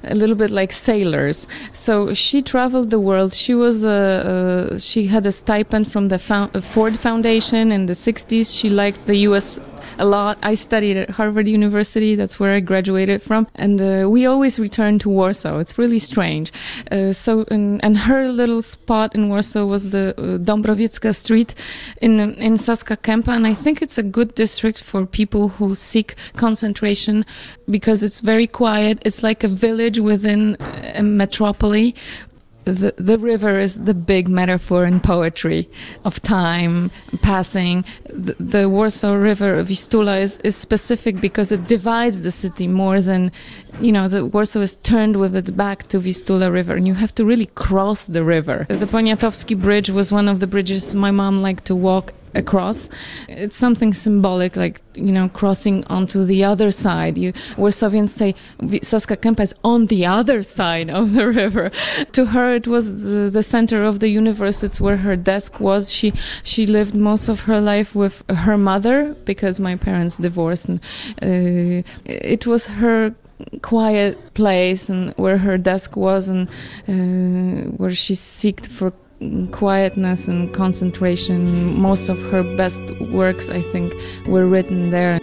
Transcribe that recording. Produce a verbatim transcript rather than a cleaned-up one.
a little bit like sailors. So she traveled the world. She was a, a she had a stipend from the Ford Foundation in the sixties. She liked the U S a lot. I studied at Harvard University. That's where I graduated from. And uh, we always return to Warsaw. It's really strange. Uh, so, and, and her little spot in Warsaw was the uh, Dąbrowiecka Street in in Saska Kępa. And I think it's a good district for people who seek concentration because it's very quiet. It's like a village within a metropolis. The, the river is the big metaphor in poetry of time passing. The, the Warsaw River, Vistula, is, is specific because it divides the city more than, you know, the Warsaw is turned with its back to Vistula River, and you have to really cross the river. The Poniatowski Bridge was one of the bridges my mom liked to walk across. It's something symbolic, like, you know, crossing onto the other side. You, Warsawians say Saska Kępa is on the other side of the river. To her, it was the, the center of the universe. It's where her desk was. She she lived most of her life with her mother because my parents divorced, and uh, it was her quiet place and where her desk was, and uh, where she seeked for quietness and concentration. Most of her best works, I think, were written there.